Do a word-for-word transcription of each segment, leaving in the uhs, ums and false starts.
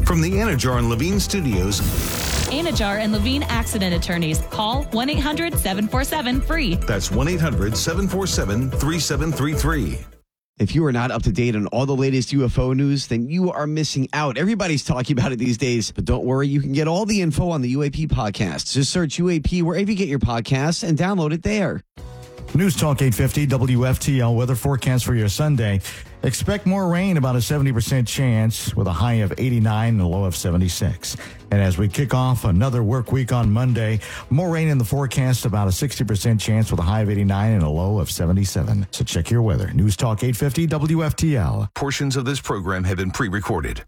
From the Anajar and Levine Studios. Anajar and Levine Accident Attorneys. Call one eight hundred seven four seven free. That's one eight hundred seven four seven three seven three three. If you are not up to date on all the latest U F O news, then you are missing out. Everybody's talking about it these days. But don't worry, you can get all the info on the U A P podcast. Just search U A P wherever you get your podcasts and download it there. News Talk eight fifty W F T L weather forecast for your Sunday. Expect more rain, about a seventy percent chance, with a high of eighty-nine and a low of seventy-six. And as we kick off another work week on Monday, more rain in the forecast, about a sixty percent chance with a high of eighty-nine and a low of seventy-seven. So check your weather. News Talk eight fifty W F T L. Portions of this program have been pre-recorded.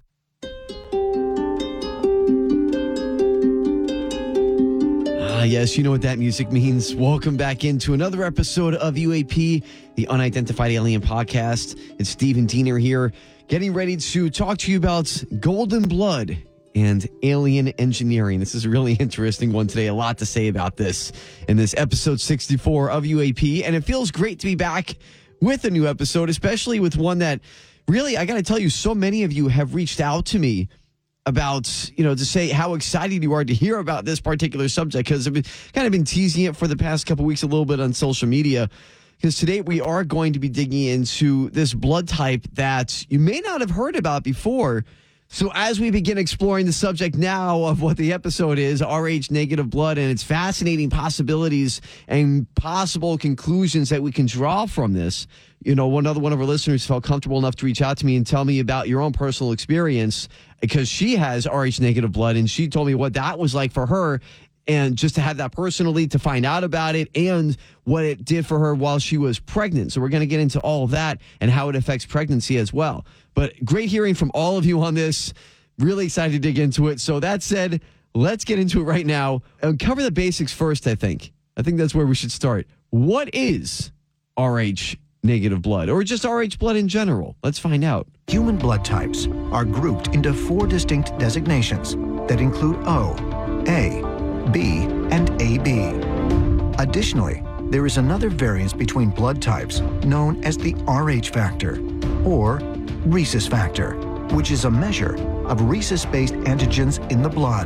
Ah, yes, you know what that music means. Welcome back into another episode of U A P, the Unidentified Alien Podcast. It's Stephen Diener here, getting ready to talk to you about golden blood and alien engineering. This is a really interesting one today. A lot to say about this in this episode sixty-four of U A P. And it feels great to be back with a new episode, especially with one that really, I got to tell you, so many of you have reached out to me about, you know, to say how excited you are to hear about this particular subject, because I've been, kind of been teasing it for the past couple weeks a little bit on social media, because today we are going to be digging into this blood type that you may not have heard about before. So as we begin exploring the subject now of what the episode is, R H negative blood, and its fascinating possibilities and possible conclusions that we can draw from this, you know, one other one of our listeners felt comfortable enough to reach out to me and tell me about your own personal experience, because she has R H negative blood, and she told me what that was like for her, and just to have that personally, to find out about it and what it did for her while she was pregnant. So we're going to get into all of that and how it affects pregnancy as well. But great hearing from all of you on this. Really excited to dig into it. So that said, let's get into it right now and cover the basics first, I think. I think that's where we should start. What is R H negative blood, or just R H blood in general? Let's find out. Human blood types are grouped into four distinct designations that include O, A, B, and A B. Additionally, there is another variance between blood types known as the R H factor, or rhesus factor, which is a measure of rhesus-based antigens in the blood.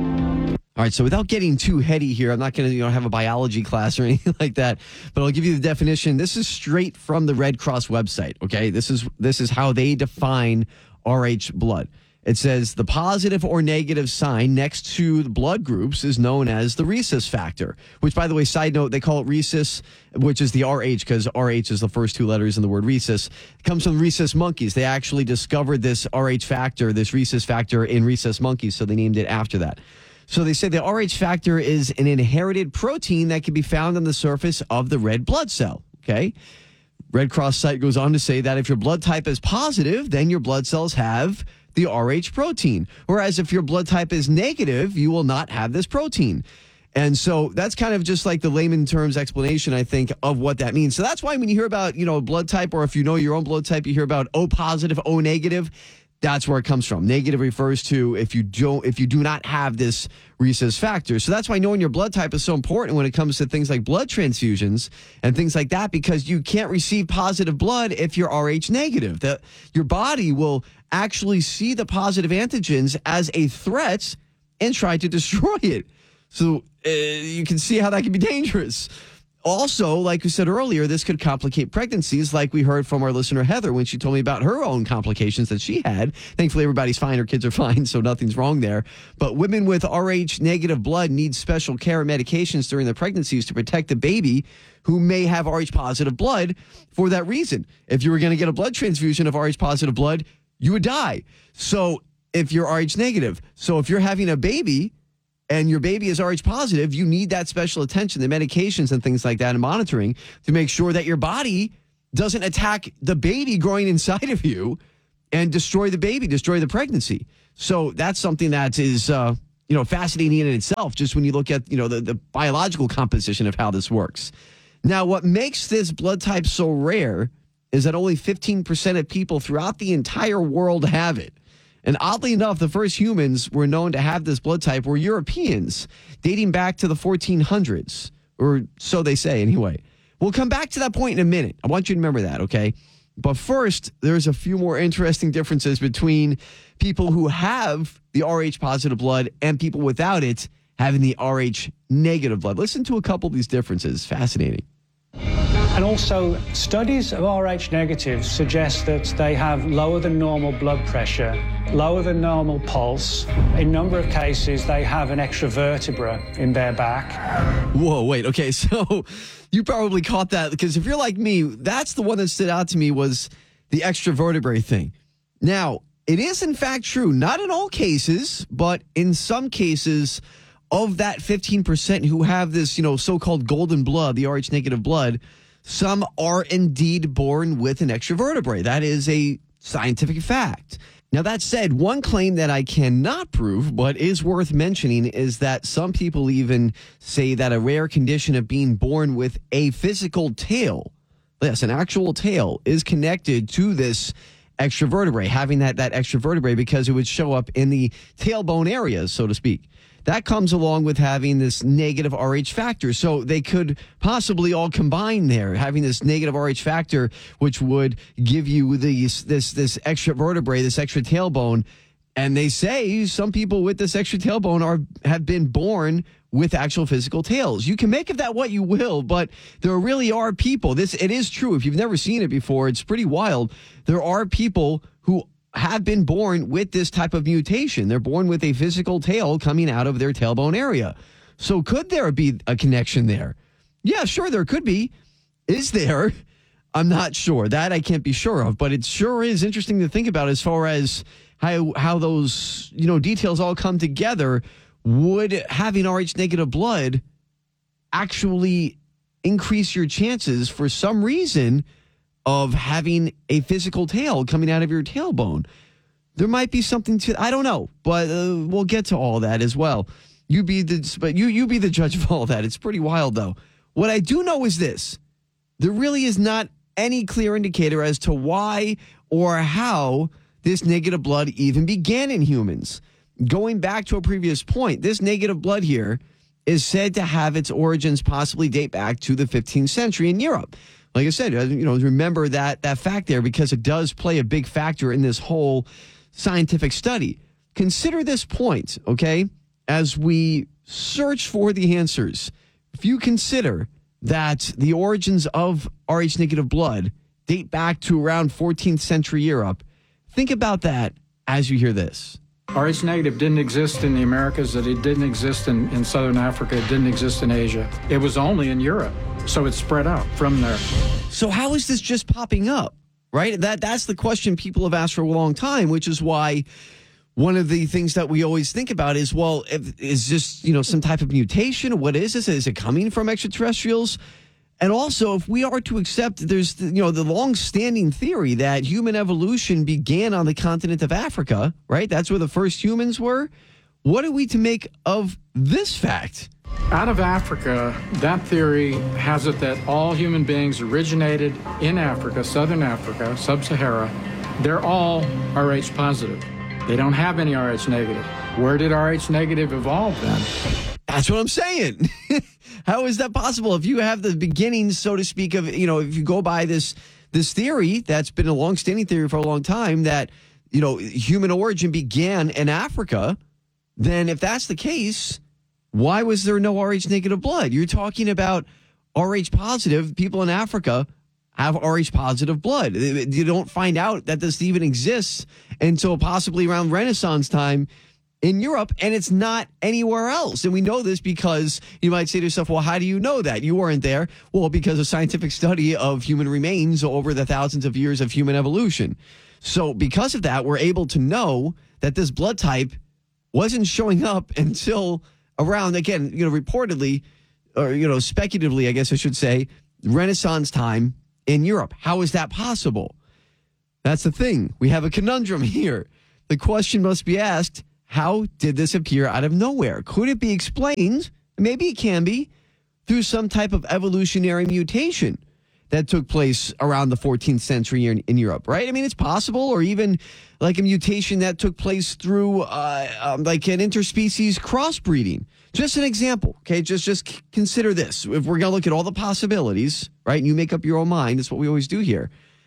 All right, so without getting too heady here, I'm not going to you know have a biology class or anything like that, but I'll give you the definition. This is straight from the Red Cross website, okay? This is this is how they define R H blood. It says the positive or negative sign next to the blood groups is known as the rhesus factor, which, by the way, side note, they call it rhesus, which is the R H, because R H is the first two letters in the word rhesus. It comes from rhesus monkeys. They actually discovered this R H factor, this rhesus factor, in rhesus monkeys, so they named it after that. So they say the R H factor is an inherited protein that can be found on the surface of the red blood cell, okay? Red Cross site goes on to say that if your blood type is positive, then your blood cells have the R H protein. Whereas if your blood type is negative, you will not have this protein. And so that's kind of just like the layman terms explanation, I think, of what that means. So that's why when you hear about, you know, blood type, or if you know your own blood type, you hear about O positive, O negative. That's where it comes from. Negative refers to if you don't, if you do not have this rhesus factor. So that's why knowing your blood type is so important when it comes to things like blood transfusions and things like that, because you can't receive positive blood if you're R H negative. The, your body will actually see the positive antigens as a threat and try to destroy it. So uh, you can see how that can be dangerous. Also, like we said earlier, this could complicate pregnancies, like we heard from our listener Heather when she told me about her own complications that she had. Thankfully, everybody's fine. Her kids are fine, so nothing's wrong there. But women with R H negative blood need special care and medications during their pregnancies to protect the baby who may have R H positive blood for that reason. If you were going to get a blood transfusion of R H positive blood, you would die. So if you're R H negative, so if you're having a baby and your baby is R H positive, you need that special attention, the medications and things like that, and monitoring to make sure that your body doesn't attack the baby growing inside of you and destroy the baby, destroy the pregnancy. So that's something that is, uh, you know, fascinating in itself, just when you look at, you know, the, the biological composition of how this works. Now, what makes this blood type so rare is that only fifteen percent of people throughout the entire world have it. And oddly enough, the first humans were known to have this blood type were Europeans, dating back to the fourteen hundreds, or so they say anyway. We'll come back to that point in a minute. I want you to remember that, okay? But first, there's a few more interesting differences between people who have the Rh positive blood and people without it having the Rh negative blood. Listen to a couple of these differences. Fascinating. And also, studies of Rh negatives suggest that they have lower than normal blood pressure, lower than normal pulse. In a number of cases, they have an extra vertebra in their back. Whoa, wait. Okay, so you probably caught that because if you're like me, that's the one that stood out to me was the extra vertebrae thing. Now, it is in fact true, not in all cases, but in some cases of that fifteen percent who have this, you know, so-called golden blood, the Rh negative blood, some are indeed born with an extra vertebrae. That is a scientific fact. Now, that said, one claim that I cannot prove, but is worth mentioning, is that some people even say that a rare condition of being born with a physical tail, yes, an actual tail, is connected to this extra vertebrae, having that, that extra vertebrae because it would show up in the tailbone areas, so to speak. That comes along with having this negative Rh factor. So they could possibly all combine there, having this negative Rh factor, which would give you these, this, this extra vertebrae, this extra tailbone. And they say some people with this extra tailbone are have been born with actual physical tails. You can make of that what you will, but there really are people. This it is true. If you've never seen it before, it's pretty wild. There are people who have been born with this type of mutation. They're born with a physical tail coming out of their tailbone area. So could there be a connection there? Yeah, sure, there could be. Is there? I'm not sure. That I can't be sure of, but it sure is interesting to think about as far as how how those, you know, details all come together. Would having Rh negative blood actually increase your chances for some reason of having a physical tail coming out of your tailbone? There might be something to, I don't know, but uh, we'll get to all that as well. You be the, but you you be the judge of all that. It's pretty wild, though. What I do know is this: there really is not any clear indicator as to why or how this negative blood even began in humans. Going back to a previous point, this negative blood here is said to have its origins possibly date back to the fifteenth century in Europe. Like I said, you know, remember that that fact there because it does play a big factor in this whole scientific study. Consider this point, okay, as we search for the answers. If you consider that the origins of Rh negative blood date back to around fourteenth century Europe, think about that as you hear this. Rh negative didn't exist in the Americas, that it didn't exist in, in Southern Africa, it didn't exist in Asia. It was only in Europe, so it spread out from there. So how is this just popping up, right? That That's the question people have asked for a long time, which is why one of the things that we always think about is, well, if, is this, you know, some type of mutation? What is this? Is it coming from extraterrestrials? And also, if we are to accept there's, you know, the long-standing theory that human evolution began on the continent of Africa, right? That's where the first humans were. What are we to make of this fact? Out of Africa, that theory has it that all human beings originated in Africa, Southern Africa, Sub-Sahara. They're all Rh positive. They don't have any Rh negative. Where did Rh negative evolve then? That's what I'm saying. How is that possible? If you have the beginnings, so to speak, of, you know, if you go by this this theory that's been a long-standing theory for a long time that, you know, human origin began in Africa, then if that's the case, why was there no Rh negative blood? You're talking about Rh positive. People in Africa have Rh positive blood. You don't find out that this even exists until possibly around Renaissance time in Europe, and it's not anywhere else. And we know this because you might say to yourself, well, how do you know that? You weren't there. Well, because of scientific study of human remains over the thousands of years of human evolution. So because of that, we're able to know that this blood type wasn't showing up until around, again, you know, reportedly, or, you know, speculatively, I guess I should say, Renaissance time in Europe. How is that possible? That's the thing. We have a conundrum here. The question must be asked, how did this appear out of nowhere? Could it be explained, maybe it can be, through some type of evolutionary mutation that took place around the fourteenth century in, in Europe, right? I mean, it's possible, or even like a mutation that took place through uh, um, like an interspecies crossbreeding. Just an example, okay? Just, just consider this. If we're going to look at all the possibilities, right, and you make up your own mind, that's what we always do here.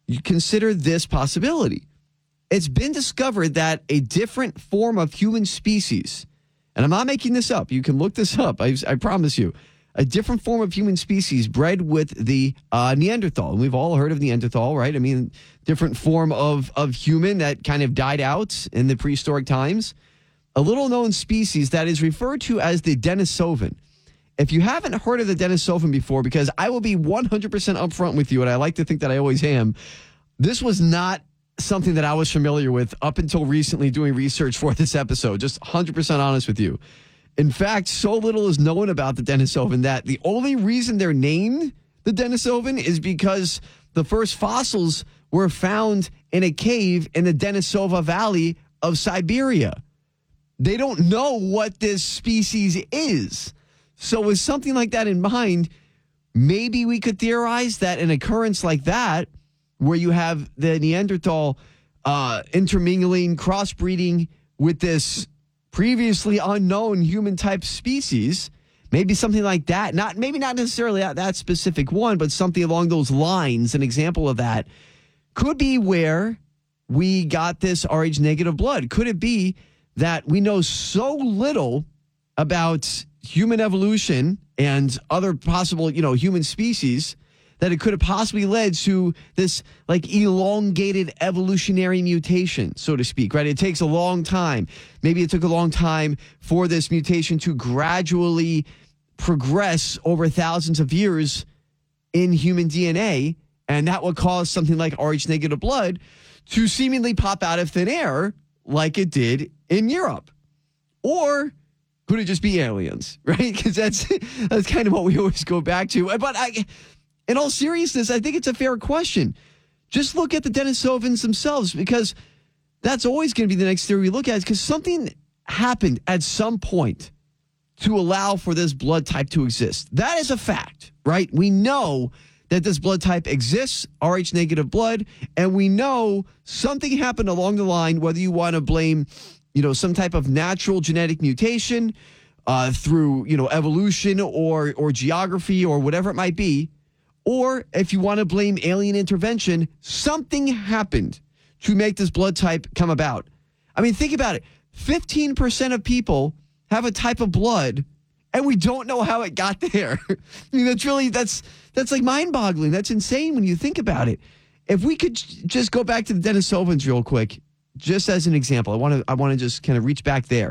you consider this possibility. It's been discovered that a different form of human species, and I'm not making this up, you can look this up, I, I promise you, a different form of human species bred with the uh, Neanderthal. And we've all heard of Neanderthal, right? I mean, different form of, of human that kind of died out in the prehistoric times. A little known species that is referred to as the Denisovan. If you haven't heard of the Denisovan before, because I will be one hundred percent upfront with you, and I like to think that I always am, this was not something that I was familiar with up until recently doing research for this episode. Just one hundred percent honest with you. In fact, so little is known about the Denisovan that the only reason they're named the Denisovan is because the first fossils were found in a cave in the Denisova Valley of Siberia. They don't know what this species is. So with something like that in mind, maybe we could theorize that an occurrence like that, where you have the Neanderthal uh, intermingling, crossbreeding with this previously unknown human-type species, maybe something like that, not maybe not necessarily that, that specific one, but something along those lines, an example of that, could be where we got this Rh negative blood. Could it be that we know so little about human evolution and other possible, you know, human species that it could have possibly led to this like elongated evolutionary mutation, so to speak, right? It takes a long time. Maybe it took a long time for this mutation to gradually progress over thousands of years in human D N A. And that would cause something like Rh negative blood to seemingly pop out of thin air like it did in Europe. Or could it just be aliens, right? Because that's, that's kind of what we always go back to. But I... In all seriousness, I think it's a fair question. Just look at the Denisovans themselves, because that's always going to be the next theory we look at, because something happened at some point to allow for this blood type to exist. That is a fact, right? We know that this blood type exists, Rh negative blood, and we know something happened along the line, whether you want to blame, you know, some type of natural genetic mutation uh, through, you know, evolution or or geography or whatever it might be. Or if you want to blame alien intervention, something happened to make this blood type come about. I mean, think about it. fifteen percent of people have a type of blood, and we don't know how it got there. I mean, that's really, that's that's like mind-boggling. That's insane when you think about it. If we could just go back to the Denisovans real quick, just as an example, I want to I want to just kind of reach back there.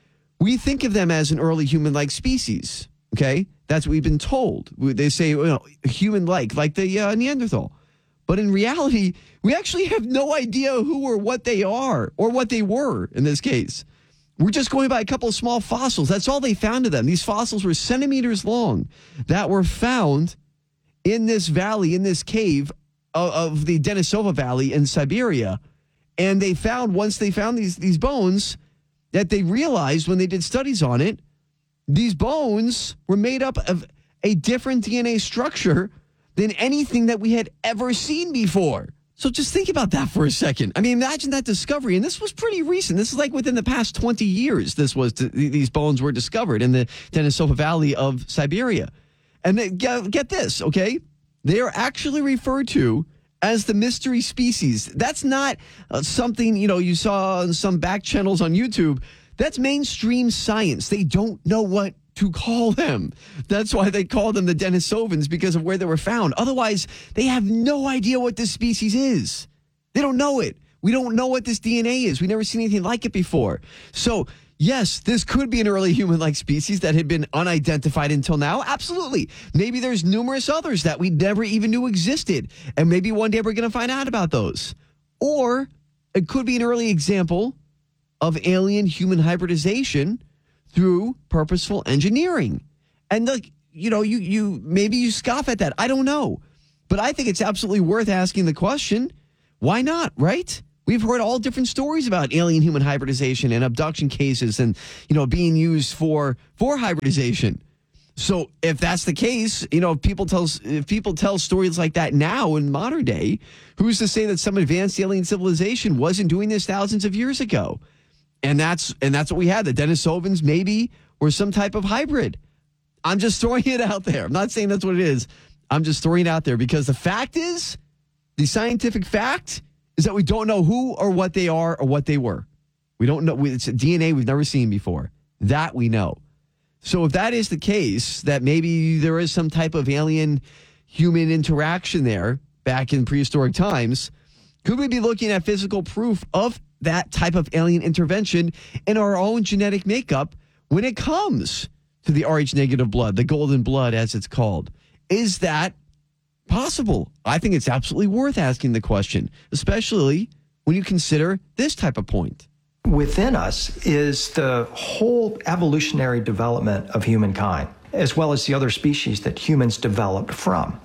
We think of them as an early human-like species, okay? That's what we've been told. They say, you know, human-like, like the uh, Neanderthal. But in reality, we actually have no idea who or what they are, or what they were in this case. We're just going by a couple of small fossils. That's all they found of them. These fossils were centimeters long that were found in this valley, in this cave of, of the Denisova Valley in Siberia. And they found, once they found these, these bones, that they realized when they did studies on it, these bones were made up of a different D N A structure than anything that we had ever seen before. So just think about that for a second. I mean, imagine that discovery. And this was pretty recent. This is like within the past twenty years, this was these bones were discovered in the Denisova Valley of Siberia. And they, get, get this, okay? They are actually referred to as the mystery species. That's not uh, something, you know, you saw on some back channels on YouTube. That's mainstream science. They don't know what to call them. That's why they call them the Denisovans, because of where they were found. Otherwise, they have no idea what this species is. They don't know it. We don't know what this D N A is. We've never seen anything like it before. So, yes, this could be an early human-like species that had been unidentified until now. Absolutely. Maybe there's numerous others that we never even knew existed. And maybe one day we're going to find out about those. Or it could be an early example of alien-human hybridization through purposeful engineering. And look, you know, you you maybe you scoff at that. I don't know. But I think it's absolutely worth asking the question, why not, right? We've heard all different stories about alien-human hybridization and abduction cases and, you know, being used for for hybridization. So if that's the case, you know, if people tell, if people tell stories like that now in modern day, who's to say that some advanced alien civilization wasn't doing this thousands of years ago? And that's and that's what we had. The Denisovans maybe were some type of hybrid. I'm just throwing it out there. I'm not saying that's what it is. I'm just throwing it out there because the fact is, The scientific fact is that we don't know who or what they are or what they were. We don't know. It's D N A we've never seen before. That we know. So if that is the case, that maybe there is some type of alien-human interaction there back in prehistoric times, could we be looking at physical proof of that type of alien intervention in our own genetic makeup when it comes to the Rh negative blood, the golden blood as it's called? Is that possible? I think it's absolutely worth asking the question, especially when you consider this type of point. Within us is the whole evolutionary development of humankind, as well as the other species that humans developed from.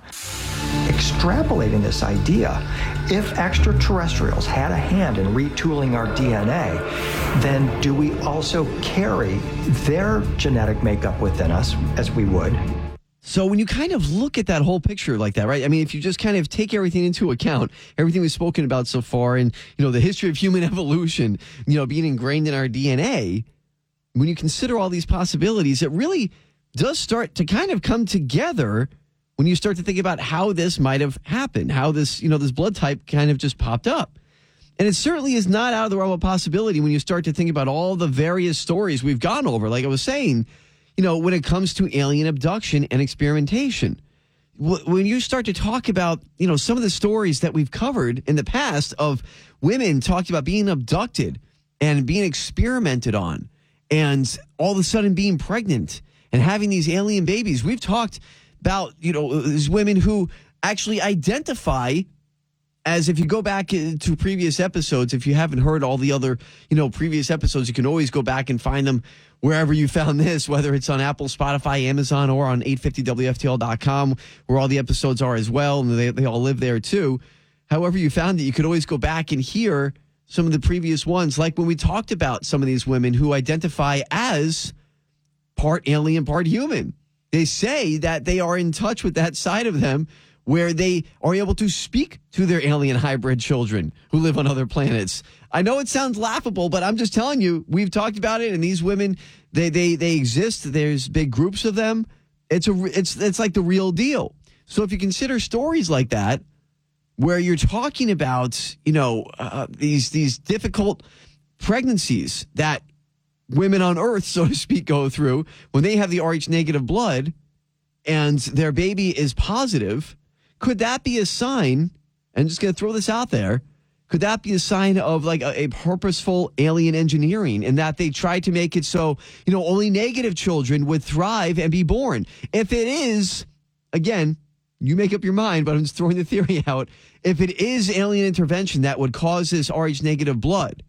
Extrapolating this idea, if extraterrestrials had a hand in retooling our D N A, then do we also carry their genetic makeup within us as we would? So when you kind of look at that whole picture like that, right? I mean, if you just kind of take everything into account, everything we've spoken about so far, and, you know, the history of human evolution, you know, being ingrained in our D N A, when you consider all these possibilities, it really does start to kind of come together when you start to think about how this might have happened, how this, you know, this blood type kind of just popped up. And it certainly is not out of the realm of possibility when you start to think about all the various stories we've gone over. Like I was saying, you know, when it comes to alien abduction and experimentation, when you start to talk about, you know, some of the stories that we've covered in the past of women talking about being abducted and being experimented on and all of a sudden being pregnant and having these alien babies, we've talked about, you know, these women who actually identify as, if you go back to previous episodes, if you haven't heard all the other, you know, previous episodes, you can always go back and find them wherever you found this, whether it's on Apple, Spotify, Amazon, or on eight fifty W F T L dot com, where all the episodes are as well, and they, they all live there too. However you found it, you could always go back and hear some of the previous ones, like when we talked about some of these women who identify as part alien, part human. They say that they are in touch with that side of them where they are able to speak to their alien hybrid children who live on other planets. I know it sounds laughable, but I'm just telling you, we've talked about it, and these women, they they they exist. There's big groups of them. It's a it's it's like the real deal. So if you consider stories like that, where you're talking about, you know, uh, these these difficult pregnancies that women on Earth, so to speak, go through when they have the Rh negative blood and their baby is positive, could that be a sign, and I'm just going to throw this out there, could that be a sign of like a, a purposeful alien engineering in that they tried to make it so, you know, only negative children would thrive and be born? If it is, again, you make up your mind, but I'm just throwing the theory out. If it is alien intervention that would cause this Rh negative blood,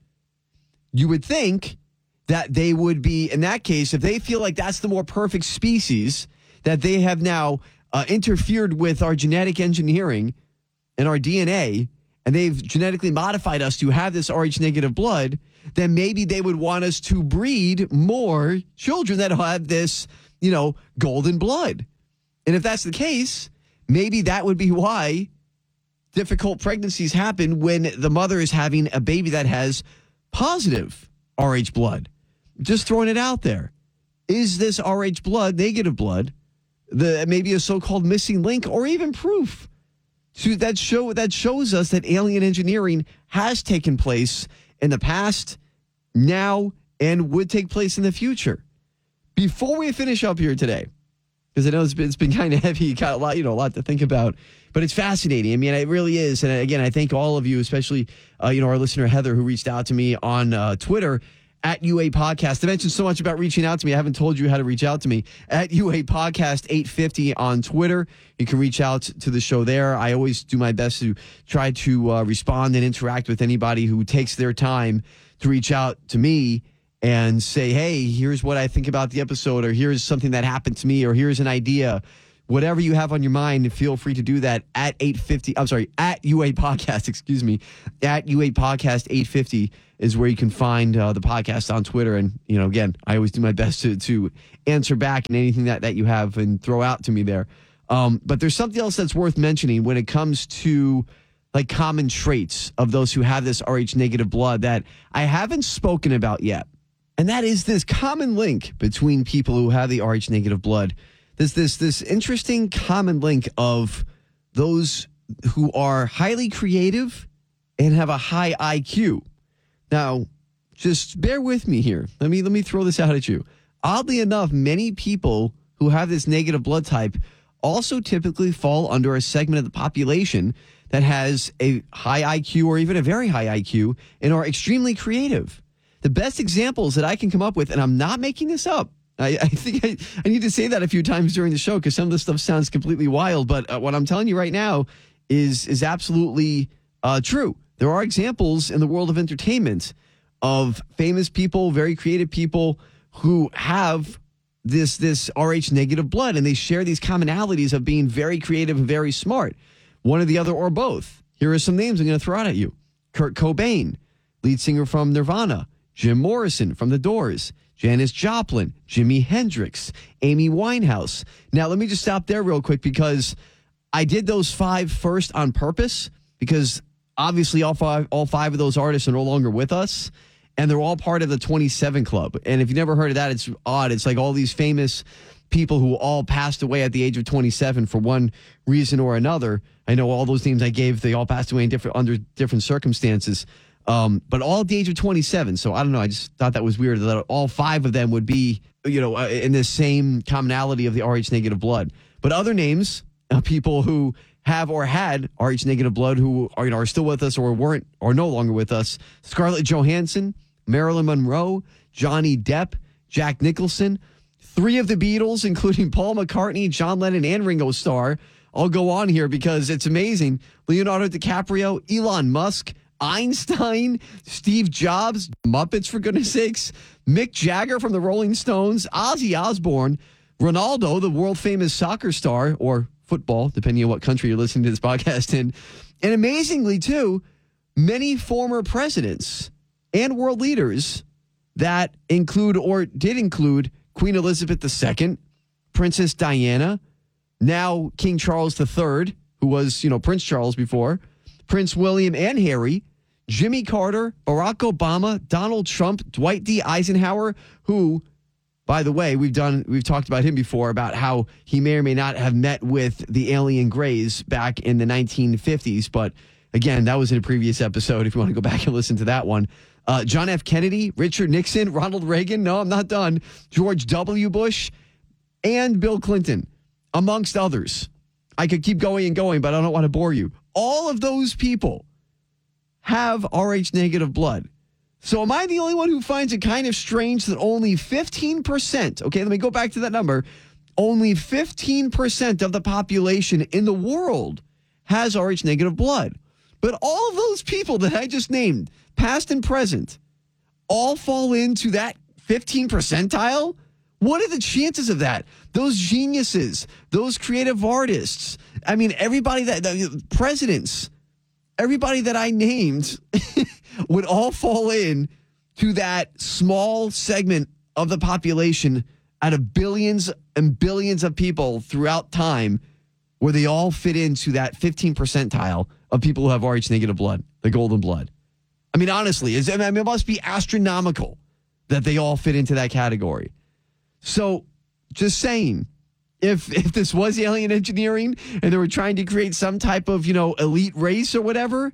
you would think that they would be, in that case, if they feel like that's the more perfect species, that they have now uh, interfered with our genetic engineering and our D N A, and they've genetically modified us to have this Rh negative blood, then maybe they would want us to breed more children that have this, you know, golden blood. And if that's the case, maybe that would be why difficult pregnancies happen when the mother is having a baby that has positive Rh blood. Just throwing it out there. Is this Rh blood, negative blood, the maybe a so-called missing link or even proof to that show that shows us that alien engineering has taken place in the past, now, and would take place in the future? Before we finish up here today, because I know it's been, it's been kind of heavy, you got a lot, you know, a lot to think about, but it's fascinating. I mean, it really is. And again, I thank all of you, especially, uh, you know, our listener Heather, who reached out to me on uh, Twitter at U A Podcast. I mentioned so much about reaching out to me. I haven't told you how to reach out to me. At U A Podcast eight fifty on Twitter. You can reach out to the show there. I always do my best to try to uh, respond and interact with anybody who takes their time to reach out to me and say, hey, here's what I think about the episode, or here's something that happened to me, or here's an idea. Whatever you have on your mind, feel free to do that at eight fifty. I'm sorry, at U A Podcast, excuse me. At U A Podcast eight fifty is where you can find uh, the podcast on Twitter. And, you know, again, I always do my best to, to answer back and anything that, that you have and throw out to me there. Um, but there's something else that's worth mentioning when it comes to like common traits of those who have this Rh negative blood that I haven't spoken about yet. And that is this common link between people who have the Rh negative blood. There's this, this interesting common link of those who are highly creative and have a high I Q. Now, just bear with me here. Let me let me throw this out at you. Oddly enough, many people who have this negative blood type also typically fall under a segment of the population that has a high I Q or even a very high I Q and are extremely creative. The best examples that I can come up with, and I'm not making this up, I, I think I, I need to say that a few times during the show because some of this stuff sounds completely wild, but uh, what I'm telling you right now is, is absolutely uh, true. There are examples in the world of entertainment of famous people, very creative people who have this this R H negative blood, and they share these commonalities of being very creative and very smart. One or the other or both. Here are some names I'm going to throw out at you. Kurt Cobain, lead singer from Nirvana. Jim Morrison from The Doors. Janis Joplin. Jimi Hendrix. Amy Winehouse. Now, let me just stop there real quick because I did those five first on purpose because obviously all five, all five of those artists are no longer with us. And they're all part of the twenty-seven Club. And if you've never heard of that, it's odd. It's like all these famous people who all passed away at the age of twenty-seven for one reason or another. I know all those names I gave, they all passed away in different under different circumstances. Um, but all at the age of twenty-seven. So I don't know. I just thought that was weird that all five of them would be, you know, uh, in this same commonality of the R H negative blood. But other names, uh, people who have or had R H negative blood who are, you know, are still with us or weren't or no longer with us. Scarlett Johansson, Marilyn Monroe, Johnny Depp, Jack Nicholson, three of the Beatles, including Paul McCartney, John Lennon, and Ringo Starr. I'll go on here because it's amazing. Leonardo DiCaprio, Elon Musk, Einstein, Steve Jobs, Muppets for goodness sakes, Mick Jagger from the Rolling Stones, Ozzy Osbourne, Ronaldo, the world famous soccer star, or football, depending on what country you're listening to this podcast in. And amazingly, too, many former presidents and world leaders that include or did include Queen Elizabeth the Second, Princess Diana, now King Charles the Third, who was, you know, Prince Charles before, Prince William and Harry, Jimmy Carter, Barack Obama, Donald Trump, Dwight D. Eisenhower, who, by the way, we've done we've talked about him before about how he may or may not have met with the alien Greys back in the nineteen fifties. But again, that was in a previous episode if you want to go back and listen to that one. Uh, John F. Kennedy, Richard Nixon, Ronald Reagan. No, I'm not done. George W. Bush and Bill Clinton, amongst others. I could keep going and going, but I don't want to bore you. All of those people have R H negative blood. So am I the only one who finds it kind of strange that only fifteen percent, okay, let me go back to that number, only fifteen percent of the population in the world has R H negative blood. But all of those people that I just named, past and present, all fall into that fifteen percentile? What are the chances of that? Those geniuses, those creative artists, I mean, everybody that, the presidents, everybody that I named would all fall in to that small segment of the population out of billions and billions of people throughout time where they all fit into that fifteen percentile of people who have R H negative blood, the golden blood. I mean, honestly, it's, I mean, it must be astronomical that they all fit into that category. So just saying, if if this was alien engineering and they were trying to create some type of, you know, elite race or whatever,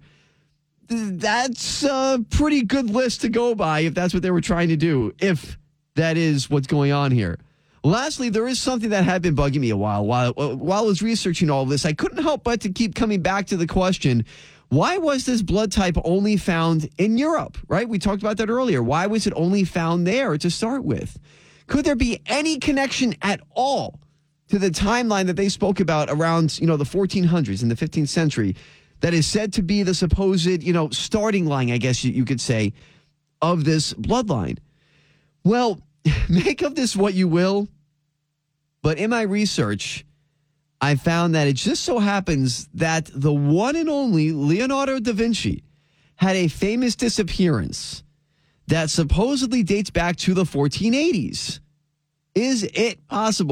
that's a pretty good list to go by if that's what they were trying to do, if that is what's going on here. Lastly, there is something that had been bugging me a while. While, while I was researching all of this, I couldn't help but to keep coming back to the question, why was this blood type only found in Europe, right? We talked about that earlier. Why was it only found there to start with? Could there be any connection at all to the timeline that they spoke about around, you know, the fourteen hundreds in the fifteenth century that is said to be the supposed, you know, starting line, I guess you could say, of this bloodline? Well, make of this what you will, but in my research, I found that it just so happens that the one and only Leonardo da Vinci had a famous disappearance that supposedly dates back to the fourteen eighties. Is it possible